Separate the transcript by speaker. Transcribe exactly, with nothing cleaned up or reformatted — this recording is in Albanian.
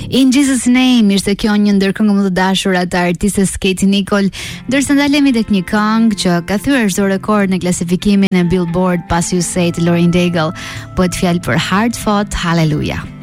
Speaker 1: In Jesus Name ishte kjo një ndër këngët më të dashura të artistës Katie Nicole, ndërsa ndalemi tek një këngë që ka thyer çdo rekord në klasifikimin e Billboard pasi u sej të Lauren Daigle, bëhet fjalë për Hard Fought Hallelujah.